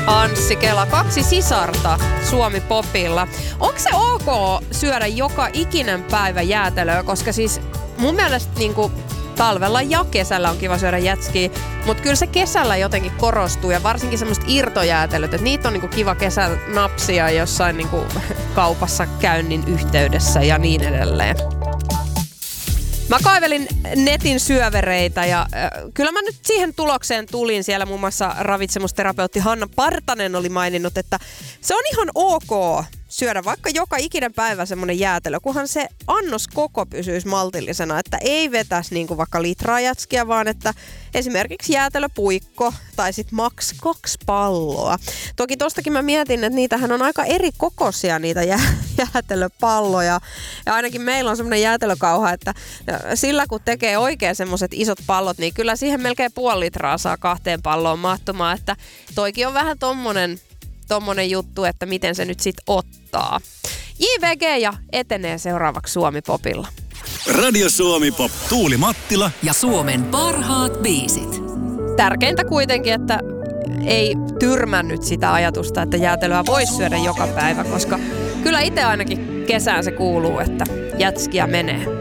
Anssi Kela, 2 sisarta Suomi-popilla. Onko se ok syödä joka ikinen päivä jäätelöä, koska siis mun mielestä niinku talvella ja kesällä on kiva syödä jätskiä, mutta kyllä se kesällä jotenkin korostuu ja varsinkin semmoista irtojäätelöt, että niitä on niinku kiva kesällä napsia jossain niinku kaupassa käynnin yhteydessä ja niin edelleen. Mä kaivelin netin syövereitä ja kyllä mä nyt siihen tulokseen tulin. Siellä muun muassa ravitsemusterapeutti Hanna Partanen oli maininnut, että se on ihan ok syödä vaikka joka ikinen päivä semmoinen jäätelö, kunhan se annos koko pysyisi maltillisena, että ei vetäisi niin kuin vaikka litraa jätskiä, vaan että esimerkiksi jäätelöpuikko tai sitten maks 2 palloa. Toki tostakin mä mietin, että niitähän on aika eri kokoisia niitä jäätelöpalloja ja ainakin meillä on semmoinen jäätelökauha, että sillä kun tekee oikein semmoiset isot pallot, niin kyllä siihen melkein 0,5 litraa saa 2 palloon mahtumaan, että toikin on vähän tommonen juttu, että miten se nyt sit ottaa. JVG ja etenee seuraavaksi Suomi-popilla. Radio Suomi-pop. Tuuli Mattila ja Suomen parhaat biisit. Tärkeintä kuitenkin, että ei tyrmännyt sitä ajatusta, että jäätelöä voisi syödä joka päivä, koska kyllä itse ainakin kesään se kuuluu, että jätskiä menee.